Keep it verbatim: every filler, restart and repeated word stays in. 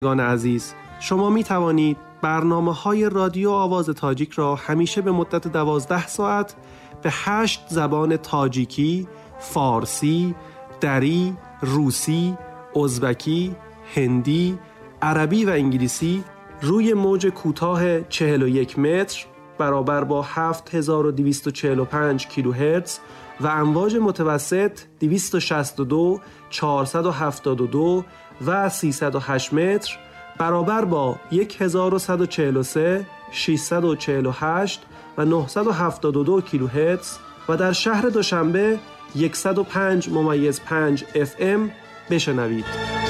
عزیز، شما می توانید برنامه های رادیو آواز تاجیک را همیشه به مدت دوازده ساعت به هشت زبان تاجیکی، فارسی، دری، روسی، ازبکی، هندی، عربی و انگلیسی روی موج کوتاه چهل و یک متر برابر با هفت هزار و دویست و چهل و پنج کیلوهرتز و امواج متوسط دویست و شصت و دو، چهارصد و هفتاد و دو و سیصد و هشت متر برابر با هزار و صد و چهل و سه، ششصد و چهل و هشت و نهصد و هفتاد و دو کیلوهرتز و در شهر دوشنبه صد و پنج ممیز پنج اف ام بشنوید.